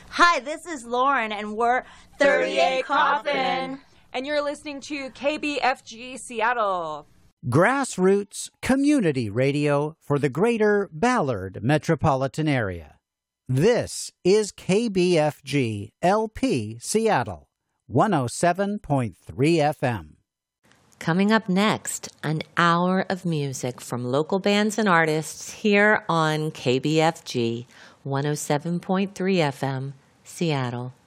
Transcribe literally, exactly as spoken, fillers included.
Hi, this is Lauren, and we're thirty-eight Coffin. And you're listening to K B F G Seattle. Grassroots community radio for the greater Ballard metropolitan area. This is K B F G L P Seattle, one oh seven point three F M. Coming up next, an hour of music from local bands and artists here on K B F G one oh seven point three F M, Seattle.